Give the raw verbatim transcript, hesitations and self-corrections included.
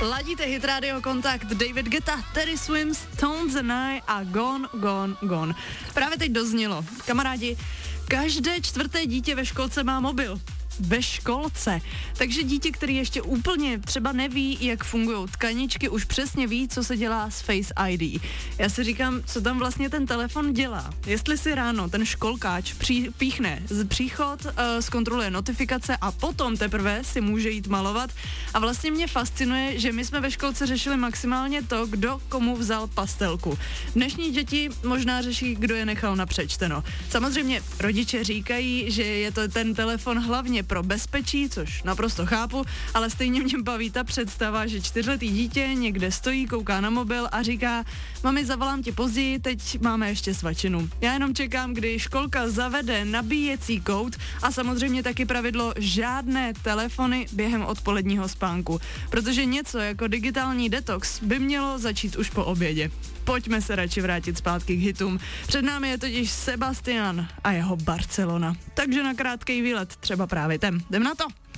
Ladíte Hit Radio Kontakt, David Guetta, Teddy Swims, Tones and I a Gone, Gone, Gone. Právě teď doznělo. Kamarádi, každé čtvrté dítě ve školce má mobil. Ve školce. Takže dítě, který ještě úplně třeba neví, jak fungují tkaničky, už přesně ví, co se dělá s Face I D. Já si říkám, co tam vlastně ten telefon dělá. Jestli si ráno ten školkáč při, píchne z příchod, uh, zkontroluje notifikace a potom teprve si může jít malovat. A vlastně mě fascinuje, že my jsme ve školce řešili maximálně to, kdo komu vzal pastelku. Dnešní děti možná řeší, kdo je nechal na přečteno. Samozřejmě rodiče říkají, že je to ten telefon hlavně pro bezpečí, což naprosto chápu, ale stejně mě baví ta představa, že čtyřletý dítě někde stojí, kouká na mobil a říká: mami, zavolám ti později, teď máme ještě svačinu. Já jenom čekám, kdy školka zavede nabíjecí kout a samozřejmě taky pravidlo žádné telefony během odpoledního spánku, protože něco jako digitální detox by mělo začít už po obědě. Pojďme se radši vrátit zpátky k hitům. Před námi je totiž Sebastian a jeho Barcelona. Takže na krátkej výlet třeba právě ten. Jdem na to!